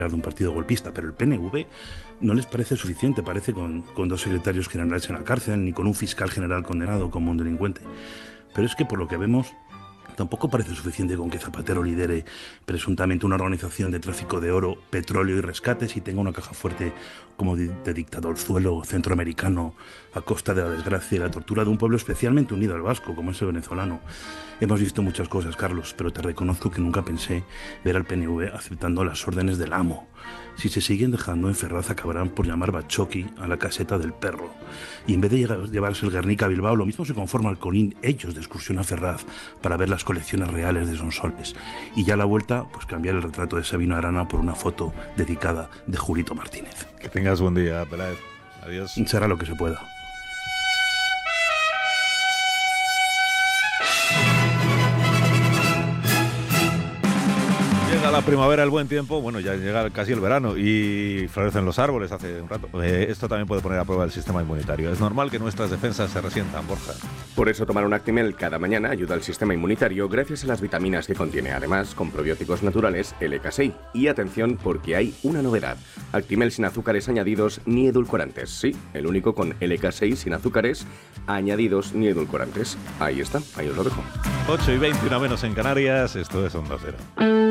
de un partido golpista, pero el PNV no les parece suficiente, parece con 2 secretarios generales en la cárcel, ni con un fiscal general condenado como un delincuente. Pero es que por lo que vemos, tampoco parece suficiente con que Zapatero lidere presuntamente una organización de tráfico de oro, petróleo y rescates y tenga una caja fuerte como de dictadorzuelo centroamericano a costa de la desgracia y la tortura de un pueblo especialmente unido al vasco, como es el venezolano. Hemos visto muchas cosas, Carlos, pero te reconozco que nunca pensé ver al PNV aceptando las órdenes del amo. Si se siguen dejando en Ferraz acabarán por llamar Bachoqui a la caseta del perro. Y en vez de llevarse el Guernica a Bilbao, lo mismo se conforma al Colín ellos de excursión a Ferraz para ver las colecciones reales de Sonsoles. Y ya a la vuelta, pues cambiar el retrato de Sabino Arana por una foto dedicada de Julito Martínez. Que tengas buen día, Peláez. Adiós. Será lo que se pueda. Llega la primavera, el buen tiempo, bueno, ya llega casi el verano y florecen los árboles hace un rato. Esto también puede poner a prueba el sistema inmunitario. Es normal que nuestras defensas se resientan, Borja. Por eso tomar un Actimel cada mañana ayuda al sistema inmunitario gracias a las vitaminas que contiene, además con probióticos naturales LK6. Y atención porque hay una novedad. Actimel sin azúcares añadidos ni edulcorantes. Sí, el único con LK6 sin azúcares añadidos ni edulcorantes. Ahí está, ahí os lo dejo. 8:20, una menos en Canarias, esto es Onda Cero.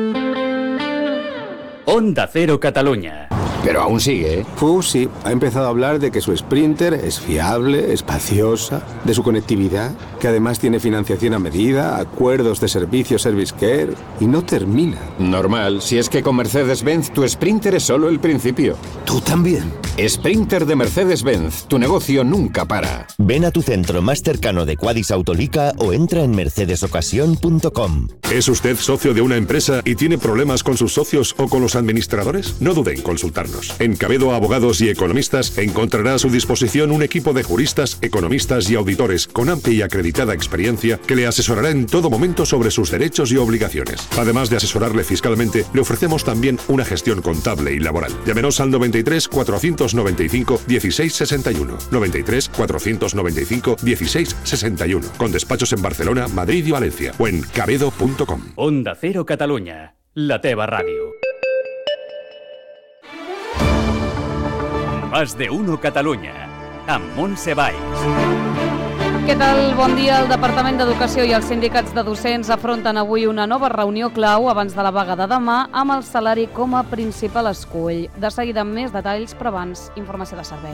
Onda Cero Cataluña. Pero aún sigue, ¿eh? Sí, ha empezado a hablar de que su Sprinter es fiable, espaciosa, de su conectividad, que además tiene financiación a medida, acuerdos de servicio Service Care, y no termina. Normal, si es que con Mercedes-Benz tu Sprinter es solo el principio. ¿Tú también? Sprinter de Mercedes-Benz, tu negocio nunca para. Ven a tu centro más cercano de Quadis Autolica o entra en mercedesocasión.com. ¿Es usted socio de una empresa y tiene problemas con sus socios o con los administradores? No dude en consultarnos. En Cabedo Abogados y Economistas encontrará a su disposición un equipo de juristas, economistas y auditores con amplia y acreditada experiencia que le asesorará en todo momento sobre sus derechos y obligaciones. Además de asesorarle fiscalmente, le ofrecemos también una gestión contable y laboral. Llámenos al 93 495 1661. 93 495 1661. Con despachos en Barcelona, Madrid y Valencia. O en cabedo.com. Onda Cero Catalunya, la teva ràdio. Más de uno Catalunya, amb Montse Valls. Què tal? Bon dia. El Departament d'Educació i els sindicats de docents afronten avui una nova reunió clau abans de la vaga de demà amb el salari com a principal escull. De seguida amb més detalls, però abans, informació de servei.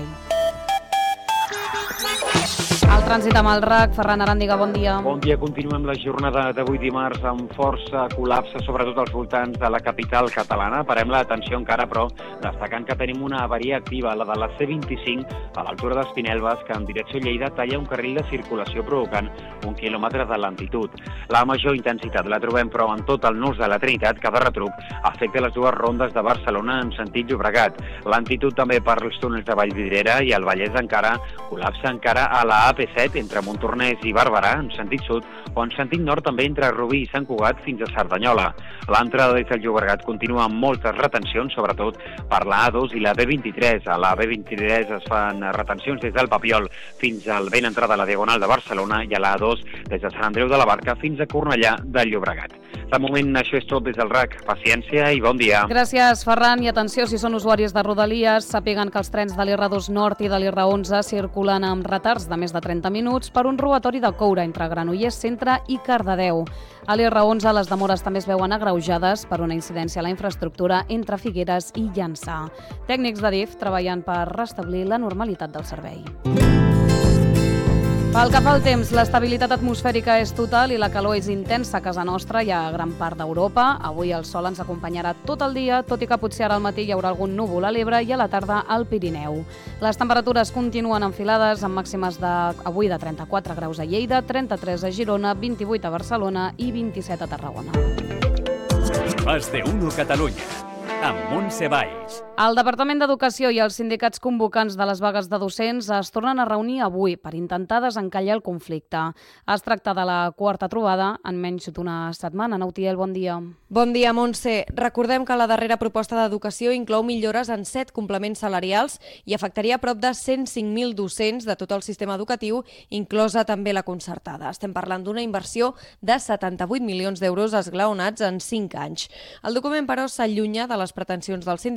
El trànsit amb el RAC. Ferran Aràndiga, bon dia. Bon dia. Continuem la jornada d'avui dimarts amb força col·lapse, sobretot als voltants de la capital catalana. Parem l'atenció encara, però destacant que tenim una avaria activa, la de la C25, a l'altura d'Espinelves, que en direcció Lleida talla un carril de circulació provocant 1 quilòmetre de lentitud. La major intensitat la trobem, però, en tot el nus de la Trinitat, que de retruc afecta les dues rondes de Barcelona en sentit Llobregat. Lentitud també per els túnels de Vallvidrera i el Vallès encara col·lapsa encara a la AP7 entre Montornès i Barberà en sentit sud o en sentit nord també entre Rubí i Sant Cugat fins a Cerdanyola. L'entrada des del Llobregat continua amb moltes retencions, sobretot per la A2 i la B23. A la B23 es fan retencions des del Papiol fins al ben entrada a la Diagonal de Barcelona i a la A2 des de Sant Andreu de la Barca fins a Cornellà del Llobregat. De moment això és tot des del RAC. Paciència i bon dia. Gràcies, Ferran. I atenció, si són usuaris de Rodalies, sàpiguen que els trens de l'R2 Nord i de l'R11 circulen amb retards de més de 30 minuts per un robatori de coure entre Granollers Centre i Cardedeu. A l'R11 les demores també es veuen agreujades per una incidència a la infraestructura entre Figueres i Llançà. Tècnics de DIF treballant per restablir la normalitat del servei. Pel que fa al temps, l'estabilitat atmosfèrica és total i la calor és intensa a casa nostra i a gran part d'Europa. Avui el sol ens acompanyarà tot el dia, tot i que potser ara al matí hi haurà algun núvol a l'Ebre i a la tarda al Pirineu. Les temperatures continuen enfilades amb màximes avui de 34 graus a Lleida, 33 a Girona, 28 a Barcelona i 27 a Tarragona. Más de uno Catalunya, amb Montse Valls. El Departament d'Educació i els sindicats convocants de les vagues de docents es tornen a reunir avui per intentar desencallar el conflicte. Es tracta de la quarta trobada en menys d'una setmana. Nautiel, bon dia. Bon dia, Montse. Recordem que la darrera proposta d'educació inclou millores en 7 complements salarials i afectaria a prop de 105.000 docents de tot el sistema educatiu, inclosa també la concertada. Estem parlant d'una inversió de 78 milions d'euros esglaonats en 5 anys. El document, però, s'allunya de les pretensions dels sindicats